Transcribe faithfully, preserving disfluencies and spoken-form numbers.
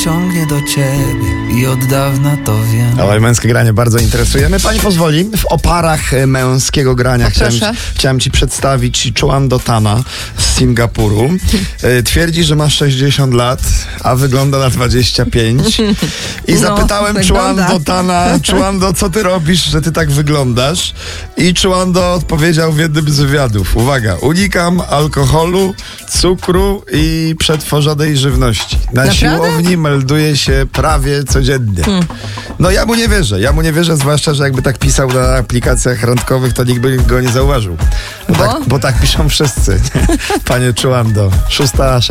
ciągnie do ciebie i od dawna to wiem. Ale męskie granie bardzo interesuje. My, pani pozwoli, w oparach e, męskiego grania chciałem, chciałem ci przedstawić Chowando Tana z Singapuru. E, twierdzi, że ma sześćdziesiąt lat, a wygląda na dwadzieścia pięć. I No, zapytałem wygląda. Chowando Tana, Chowando, co ty robisz, że ty tak wyglądasz? I Chowando odpowiedział w jednym z wywiadów. Uwaga, unikam alkoholu, cukru i przetworzonej żywności. Na Naprawdę? siłowni melduje się prawie codziennie. Hmm. No ja mu nie wierzę. Ja mu nie wierzę, zwłaszcza, że jakby tak pisał na aplikacjach randkowych, to nikt by go nie zauważył. Bo, Bo? tak, bo tak piszą wszyscy. Panie Chowando. Szósta